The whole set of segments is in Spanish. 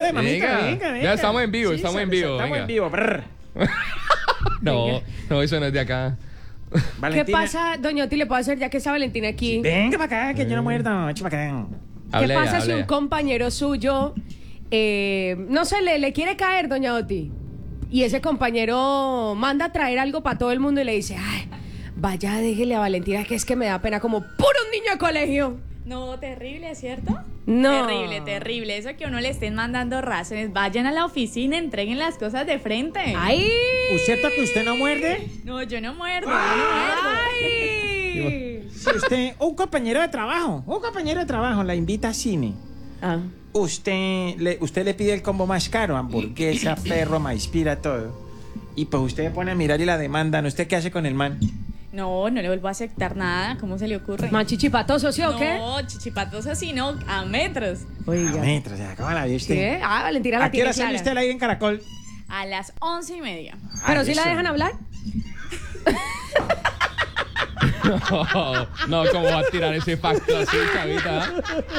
Dale, mamita, venga. Ya estamos en vivo, estamos en vivo. Estamos venga. en vivo. Brr. No, eso no es de acá. ¿Qué Valentina. pasa, doña Oti, le puedo hacer ya que está Valentina aquí? Venga para acá, que yo no muerdo. Echa para acá. ¿Qué Hable ya, pasa si hable un ya. compañero suyo, no sé, le quiere caer, doña Oti? Y ese compañero manda a traer algo para todo el mundo y le dice, ay, vaya, déjele a Valentina que es que me da pena como puro niño de colegio. No, terrible, ¿cierto? No. Terrible. Eso que uno le estén mandando razones. Vayan a la oficina, entreguen las cosas de frente. ¡Ay! ¿Usted que usted no muerde? No, yo no muerdo, ¡Ay! Si usted, un compañero de trabajo la invita a cine. Ah. Usted le pide el combo más caro, hamburguesa, perro, maízpira, todo. Y pues usted se pone a mirar y la demandan. ¿Usted qué hace con el man? No le vuelvo a aceptar nada. ¿Cómo se le ocurre? ¿Más chichipatoso, sí o qué? No, chichipatos así, no, a metros. Oiga. Metros, ya, ¿cómo la vio usted? ¿Qué? Ah, Valentina la ¿A qué tiene hora sale clara. usted al aire en Caracol? A las 11:30. ¿Pero Ah, sí la eso. dejan hablar? No, ¿cómo va a tirar ese facto así, chavita?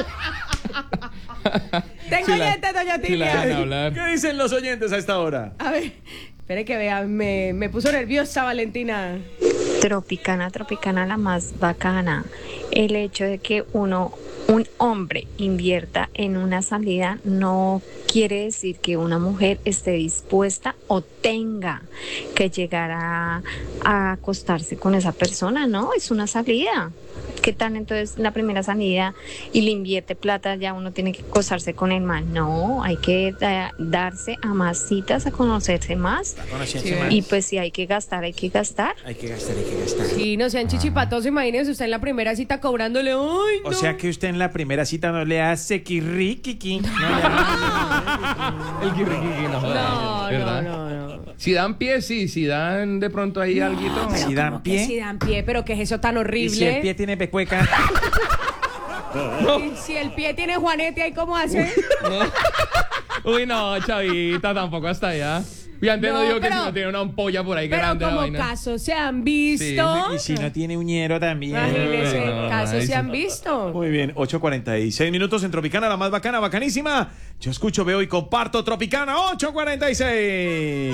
Tengo Sí la- oyentes, doña sí la Tilia. dejan hablar. ¿Qué dicen los oyentes a esta hora? A ver, espere que vea, me puso nerviosa Valentina. Tropicana la más bacana. El hecho de que un hombre invierta en una salida no quiere decir que una mujer esté dispuesta o tenga que llegar a acostarse con esa persona, ¿no? Es una salida. ¿Qué tal entonces la primera salida y le invierte plata, ya uno tiene que acostarse con el man? No, hay que darse a más citas, a conocerse más. Conocerse Sí. más. Y pues si hay que gastar, hay que gastar. Hay que gastar. Sí, no sean chichipatosos, imagínense usted en la primera cita cobrándole, ¡ay, no! O sea que usted en la primera cita no le hace kirriquiqui. No le hace... El guirriquiqui no joda, No, ¿verdad? no. Si dan pie, sí. Si dan de pronto ahí alguito. Pero Si dan ¿cómo que pie? si dan pie, pero ¿qué es eso tan Y horrible? si el pie tiene pecueca. Y si el pie tiene juanete, ¿ahí cómo hace? Uy, no, chavita, tampoco hasta allá. Y antes no, No, digo que pero- si no tiene una ampolla por ahí Pero grande la como vaina. casos se han visto. Y si no tiene uñero también. Imagínense, No, casos ahí se sí. han visto. Muy bien, 8:46 minutos en Tropicana, la más bacana, bacanísima. Yo escucho, veo y comparto Tropicana 8:46.